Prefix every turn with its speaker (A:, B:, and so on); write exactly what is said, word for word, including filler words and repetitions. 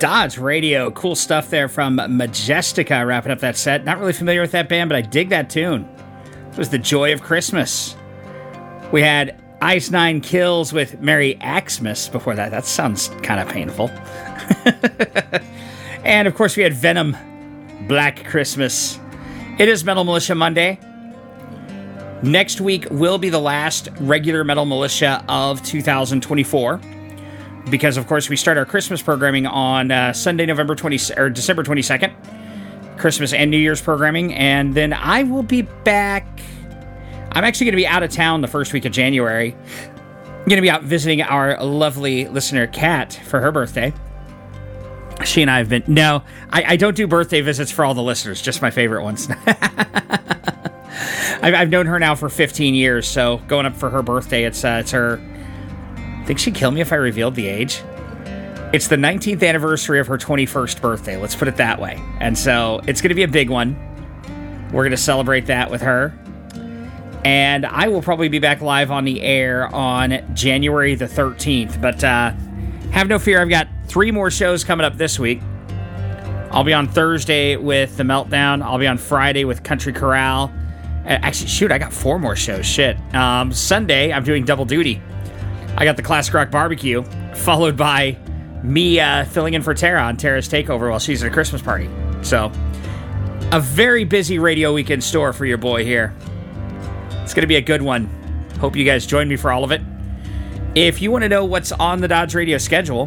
A: Dodge Radio. Cool stuff there from Majestica wrapping up that set. Not really familiar with that band, but I dig that tune. It was The Joy of Christmas. We had Ice Nine Kills with Merry Xmas before that. That sounds kind of painful. And of course we had Venom, Black Christmas. It is Metal Militia Monday. Next week will be the last regular Metal Militia of two thousand twenty-four. Because, of course, we start our Christmas programming on uh, Sunday, November twentieth, or December twenty-second. Christmas and New Year's programming. And then I will be back. I'm actually going to be out of town the first week of January. I'm going to be out visiting our lovely listener, Kat, for her birthday. She and I have been... No, I, I don't do birthday visits for all the listeners, just my favorite ones. I've, I've known her now for fifteen years, so going up for her birthday, it's uh, it's her... I think she'd kill me if I revealed the age. It's the nineteenth anniversary of her twenty-first birthday, let's put it that way. And so it's going to be a big one. We're going to celebrate that with her. And I will probably be back live on the air on January the thirteenth. But uh, have no fear, I've got three more shows coming up this week. I'll be on Thursday with The Meltdown. I'll be on Friday with Country Corral. Actually, shoot, I got four more shows. Shit. Um, Sunday, I'm doing double duty. I got the Classic Rock Barbecue, followed by me uh, filling in for Tara on Tara's Takeover while she's at a Christmas party. So, a very busy radio week in store for your boy here. It's going to be a good one. Hope you guys join me for all of it. If you want to know what's on the Dodge Radio schedule,